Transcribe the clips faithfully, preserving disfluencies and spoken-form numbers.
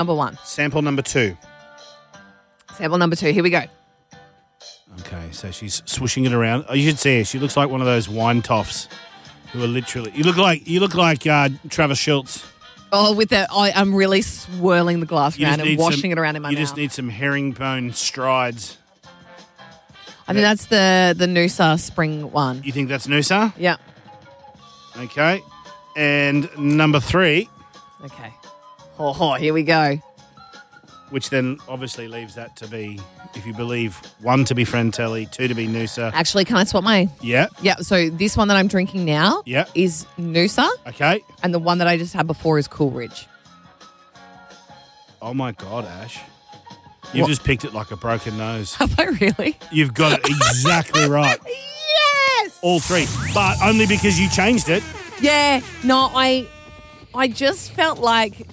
Number one. Sample number two. Sample number two. Here we go. Okay, so she's swooshing it around. Oh, you should see her. She looks like one of those wine toffs who are literally... You look like you look like uh, Travis Schultz. Oh, with that, I, I'm really swirling the glass You around just and need washing some- it around in my You mouth. just need some herringbone strides. I think that's the, the Noosa spring one. You think that's Noosa? Yeah. Okay. And number three, Okay. Oh, oh, here we go. which then obviously leaves that to be, if you believe, one to be Fratelli, two to be Noosa. Actually, can I swap my... Yeah. Yeah, so this one that I'm drinking now Yeah. is Noosa, Okay. and the one that I just had before is Coolridge. Oh, my God, Ash. You've What? just picked it like a broken nose. Have I really? You've got it exactly right. Yes! All three. But only because you changed it. Yeah, no, I I just felt like,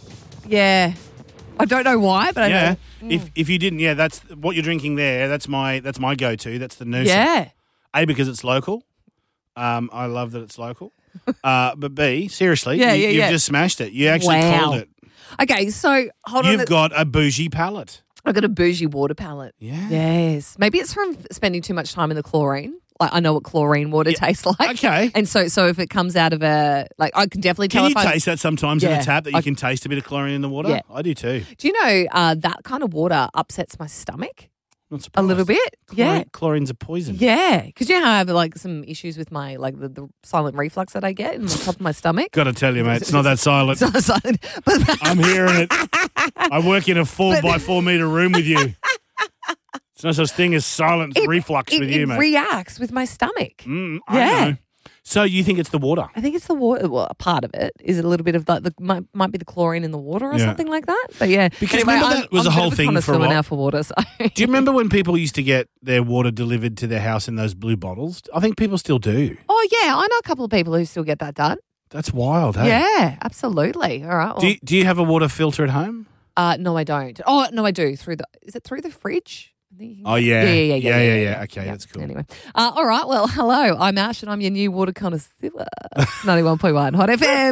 yeah, I don't know why, but I Yeah. know. If if you didn't, yeah, that's what you're drinking there. That's my that's my go-to. That's the Noosa. Yeah. A, because it's local. Um, I love that it's local. Uh, but B, seriously, Yeah, you, yeah, you've yeah. just smashed it. You actually Wow. called it. Okay, so hold on. You've got a bougie palate. I've got a bougie water palette. Yeah. Yes. Maybe it's from spending too much time in the chlorine. Like, I know what chlorine water tastes like. Okay. And so so if it comes out of a, like, I can definitely tell Can you if I... taste that sometimes in Yeah. a tap that you I- can taste a bit of chlorine in the water? Yeah. I do too. Do you know uh, that kind of water upsets my stomach Not a surprised. little bit? Chlorine, Yeah. Chlorine's a poison. Yeah. Because you know how I have, like, some issues with my, like, the, the silent reflux that I get in the top of my stomach? Got to tell you, mate, it's not that silent. It's not silent. But I'm hearing it. I work in a four by four meter room with you. It's no such thing as silent reflux it, with it you, mate. reacts with my stomach. Mm, I Yeah. know. So you think it's the water? I think it's the water. Well, a part of it is a little bit of like the might, might be the chlorine in the water or Yeah. something like that. But yeah, Because anyway, remember I'm, that was I'm a bit whole of thing for a connoisseur while? now for water. So. Do you remember when people used to get their water delivered to their house in those blue bottles? I think people still do. Oh yeah, I know a couple of people who still get that done. That's wild, hey? Yeah, absolutely. All right. Well, Do you, do you have a water filter at home? uh, no, I don't. Oh no, I do. Through the is it through the fridge? I think you can- Oh, yeah. Yeah, yeah, yeah, Yeah, yeah, yeah, yeah, yeah. Okay, that's cool. Anyway, uh, all right. Well, hello. I'm Ash, and I'm your new water connoisseur. ninety-one point one Hot F M.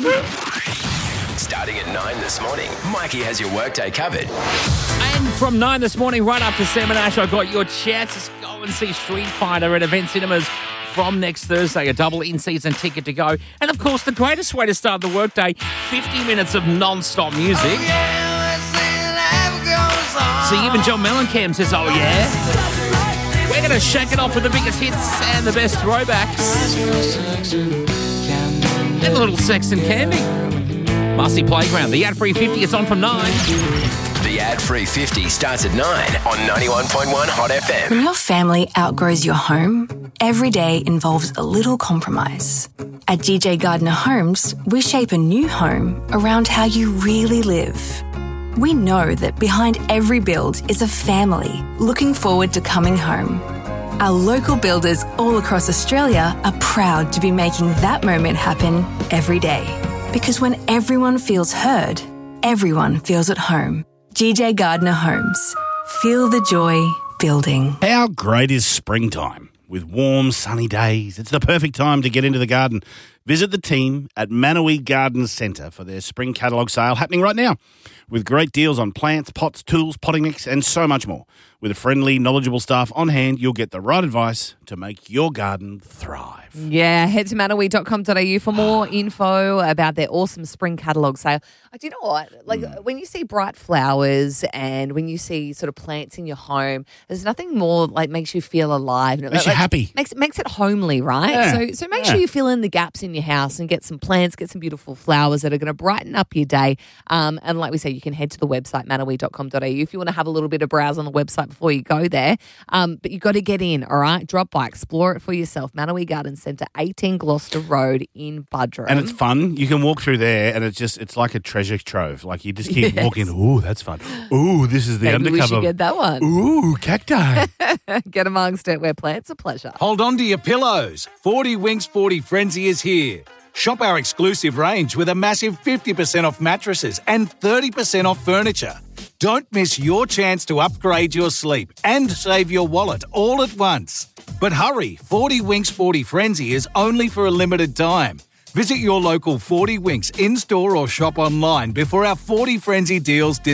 Starting at nine this morning, Mikey has your workday covered. And from nine this morning right up to seven, Ash, I got your chances to go and see Street Fighter at Event Cinemas from next Thursday, a double in-season ticket to go. And, of course, the greatest way to start the workday, fifty minutes of non-stop music. See, even John Mellencamp says, oh, yeah. We're going to shake it off with the biggest hits and the best throwbacks. And a little sex and candy. Marcy Playground, the ad-free fifty, it's on from nine. The ad-free fifty starts at nine on ninety-one point one Hot F M. When your family outgrows your home, every day involves a little compromise. At G J Gardner Homes, we shape a new home around how you really live. We know that behind every build is a family looking forward to coming home. Our local builders all across Australia are proud to be making that moment happen every day. Because when everyone feels heard, everyone feels at home. G J Gardner Homes. Feel the joy building. How great is springtime? With warm, sunny days, it's the perfect time to get into the garden. Visit the team at Manawee Garden Centre for their spring catalogue sale happening right now, with great deals on plants, pots, tools, potting mix, and so much more. With a friendly, knowledgeable staff on hand, you'll get the right advice to make your garden thrive. Yeah, head to manawee dot com dot a u for more info about their awesome spring catalogue sale. Uh, Do you know what? Like Mm. when you see bright flowers and when you see sort of plants in your home, there's nothing more like makes you feel alive. Makes you Like, happy. Makes makes it homely, right? Yeah, So so make yeah. sure you fill in the gaps in your house and get some plants, get some beautiful flowers that are going to brighten up your day. Um, and like we said, you can head to the website manawee dot com dot a u if you want to have a little bit of browse on the website before you go there. Um, but you've got to get in, all right? Drop by, explore it for yourself. Manawee Garden Centre, eighteen Gloucester Road in Buderim. And it's fun. You can walk through there and it's just, it's like a treasure trove. Like you just keep Yes. walking. Ooh, that's fun. Ooh, this is the Maybe we undercover. should get that one. Ooh, cacti. Get amongst it where plants are pleasure. Hold on to your pillows. forty Winks forty Frenzy is here. Shop our exclusive range with a massive fifty percent off mattresses and thirty percent off furniture. Don't miss your chance to upgrade your sleep and save your wallet all at once. But hurry, forty Winks forty Frenzy is only for a limited time. Visit your local forty Winks in-store or shop online before our forty Frenzy deals